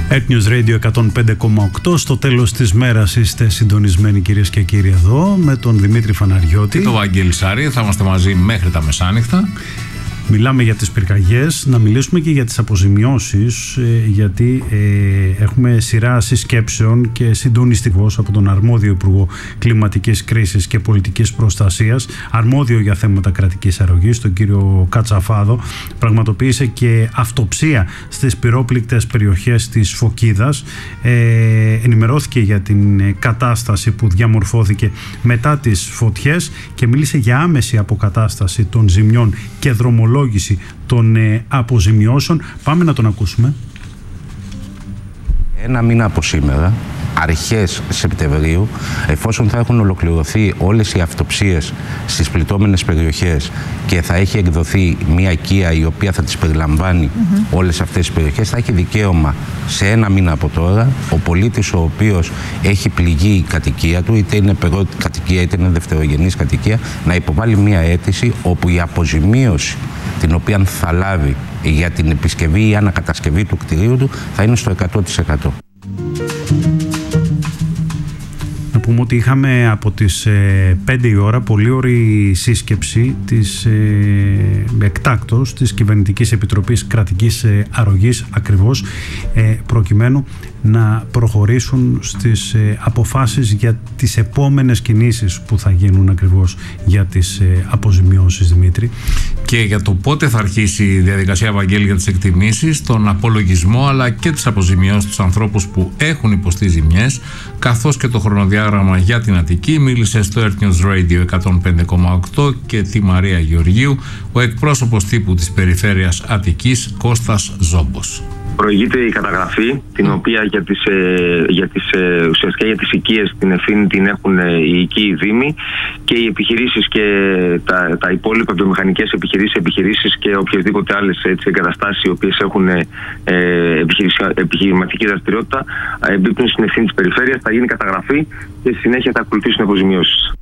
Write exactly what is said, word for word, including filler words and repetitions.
Earth News Radio εκατόν πέντε κόμμα οκτώ. Στο τέλος της μέρας είστε συντονισμένοι, κυρίες και κύριοι, εδώ με τον Δημήτρη Φαναριώτη και τον Βαγγέλη Σάρη. Θα είμαστε μαζί μέχρι τα μεσάνυχτα. Μιλάμε για τις πυρκαγιές, να μιλήσουμε και για τις αποζημιώσεις, γιατί ε, έχουμε σειρά συσκέψεων και συντονιστικός από τον αρμόδιο Υπουργό Κλιματικής Κρίσης και Πολιτικής Προστασίας, αρμόδιο για θέματα κρατικής αρρωγής, τον κύριο Κατσαφάδο. Πραγματοποίησε και αυτοψία στις πυρόπληκτες περιοχές της Φωκίδας. Ε, ενημερώθηκε για την κατάσταση που διαμορφώθηκε μετά τις φωτιές και μίλησε για άμεση αποκατάσταση των ζημιών και δρομολόγηση των ε, αποζημιώσεων. Πάμε να τον ακούσουμε. Ένα μήνα από σήμερα, αρχές Σεπτεμβρίου, εφόσον θα έχουν ολοκληρωθεί όλες οι αυτοψίες στις πληττόμενες περιοχές και θα έχει εκδοθεί μια οικία η οποία θα τις περιλαμβάνει mm-hmm. όλες αυτές τις περιοχές, θα έχει δικαίωμα σε ένα μήνα από τώρα ο πολίτης ο οποίος έχει πληγεί η κατοικία του, είτε είναι πρώτη κατοικία είτε είναι δευτερογενής κατοικία, να υποβάλει μια αίτηση όπου η αποζημίωση την οποία θα λάβει για την επισκευή ή ανακατασκευή του κτηρίου του θα είναι στο εκατό τοις εκατό. Να πούμε ότι είχαμε από τις ε, πέντε η ώρα πολύ ωρή σύσκεψη της ε, εκτάκτως της Κυβερνητικής Επιτροπής Κρατικής ε, Αρρωγής, ακριβώς ε, προκειμένου να προχωρήσουν στις ε, αποφάσεις για τις επόμενες κινήσεις που θα γίνουν ακριβώς για τις ε, αποζημιώσεις, Δημήτρη. Και για το πότε θα αρχίσει η διαδικασία, Βαγγέλη, για τις εκτιμήσεις, τον απολογισμό αλλά και τις αποζημιώσεις στους ανθρώπους που έχουν υποστεί ζημιές, καθώς και το χρονοδιάγραμμα για την Αττική, μίλησε στο Earth News Radio εκατόν πέντε κόμμα οκτώ και τη Μαρία Γεωργίου ο εκπρόσωπος τύπου της Περιφέρειας Αττικής, Κώστας Ζόμπος. Προηγείται η καταγραφή, την οποία για τις, ε, για τις, ε, ουσιαστικά για τις οικίες την ευθύνη την έχουν ε, οι οικοί δήμοι και οι επιχειρήσεις και τα, τα υπόλοιπα βιομηχανικές επιχειρήσεις, επιχειρήσεις και οποιασδήποτε άλλες έτσι, εγκαταστάσεις οι οποίες έχουν ε, επιχειρηματική δραστηριότητα εμπίπτουν στην ευθύνη της περιφέρειας. Θα γίνει καταγραφή και στη συνέχεια θα ακολουθήσουν αποζημιώσεις.